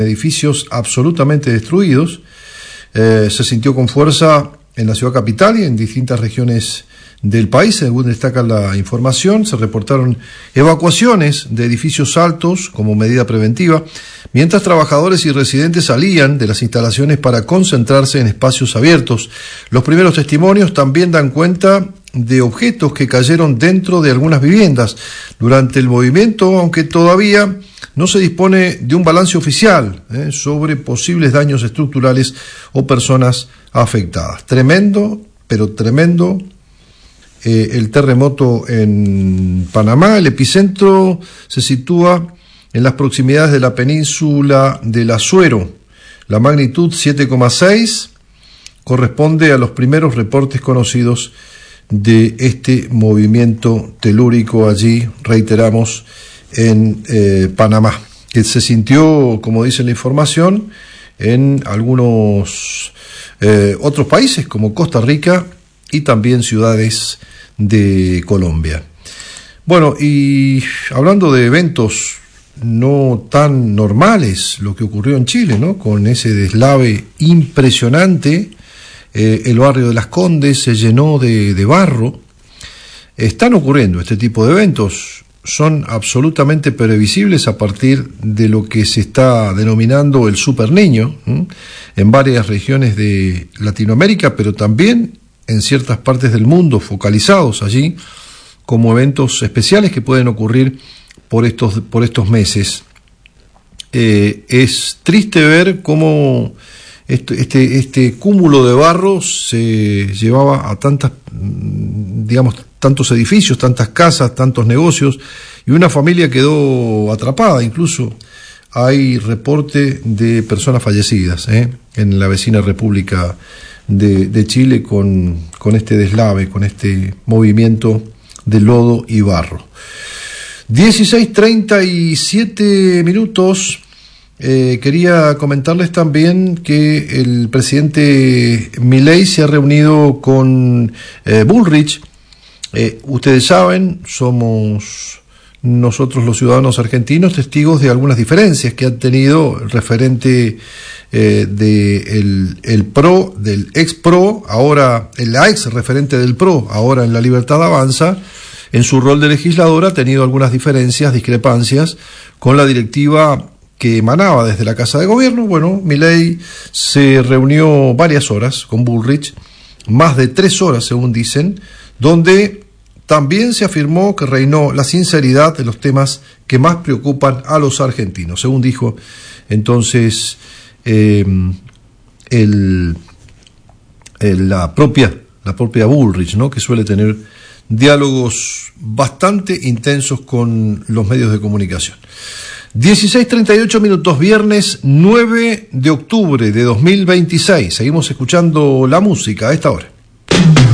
edificios absolutamente destruidos. Se sintió con fuerza en la ciudad capital y en distintas regiones del país. Según destaca la información, se reportaron evacuaciones de edificios altos como medida preventiva, mientras trabajadores y residentes salían de las instalaciones para concentrarse en espacios abiertos. Los primeros testimonios también dan cuenta de objetos que cayeron dentro de algunas viviendas durante el movimiento, aunque todavía no se dispone de un balance oficial sobre posibles daños estructurales o personas afectadas. Tremendo, pero tremendo el terremoto en Panamá. El epicentro se sitúa en las proximidades de la península del Azuero. La magnitud 7,6 corresponde a los primeros reportes conocidos de este movimiento telúrico allí, reiteramos, en Panamá, que se sintió, como dice la información, en algunos otros países como Costa Rica y también ciudades de Colombia. Bueno, y hablando de eventos no tan normales, lo que ocurrió en Chile, ¿no? Con ese deslave impresionante, el barrio de Las Condes se llenó de barro. Están ocurriendo este tipo de eventos, son absolutamente previsibles a partir de lo que se está denominando el Super Niño, en varias regiones de Latinoamérica, pero también en ciertas partes del mundo, focalizados allí como eventos especiales que pueden ocurrir por estos meses. Es triste ver cómo este cúmulo de barro se llevaba a tantos edificios, tantas casas, tantos negocios, y una familia quedó atrapada. Incluso hay reporte de personas fallecidas en la vecina República de Chile con este deslave, con este movimiento de lodo y barro. 16:37 minutos. Quería comentarles también que el presidente Milei se ha reunido con Bullrich. Ustedes saben, somos nosotros los ciudadanos argentinos testigos de algunas diferencias que han tenido el referente del PRO, del ex PRO, ahora la ex referente del PRO, ahora en La Libertad Avanza. En su rol de legisladora ha tenido algunas diferencias, discrepancias con la directiva que emanaba desde la Casa de Gobierno. Bueno, Milei se reunió varias horas con Bullrich, más de 3 horas según dicen, donde también se afirmó que reinó la sinceridad de los temas que más preocupan a los argentinos, según dijo entonces la propia Bullrich, ¿no? Que suele tener diálogos bastante intensos con los medios de comunicación. 16:38 minutos, viernes 9 de octubre de 2026. Seguimos escuchando la música a esta hora.